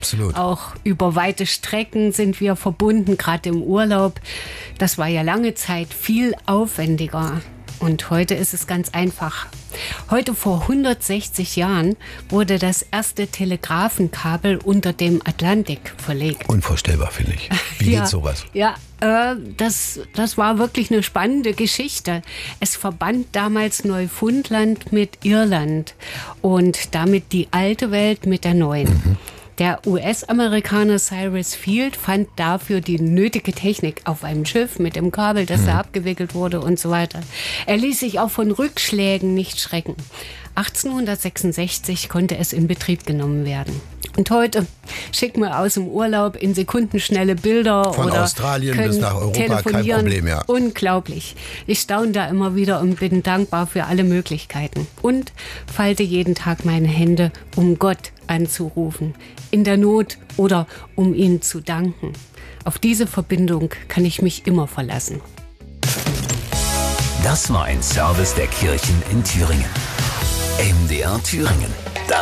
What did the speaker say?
Absolut. Auch über weite Strecken sind wir verbunden, gerade im Urlaub. Das war ja lange Zeit viel aufwendiger. Und heute ist es ganz einfach. Heute vor 160 Jahren wurde das erste Telegrafenkabel unter dem Atlantik verlegt. Unvorstellbar, finde ich. Wie geht sowas? Ja, das war wirklich eine spannende Geschichte. Es verband damals Neufundland mit Irland und damit die alte Welt mit der neuen. Mhm. Der US-Amerikaner Cyrus Field fand dafür die nötige Technik auf einem Schiff mit dem Kabel, das da abgewickelt wurde und so weiter. Er ließ sich auch von Rückschlägen nicht schrecken. 1866 konnte es in Betrieb genommen werden. Und heute schicken wir aus dem Urlaub in sekundenschnelle Bilder von oder Australien bis nach Europa, kein Problem, ja. Unglaublich. Ich staune da immer wieder und bin dankbar für alle Möglichkeiten. Und falte jeden Tag meine Hände, um Gott anzurufen, in der Not oder um ihm zu danken. Auf diese Verbindung kann ich mich immer verlassen. Das war ein Service der Kirchen in Thüringen. MDR Thüringen.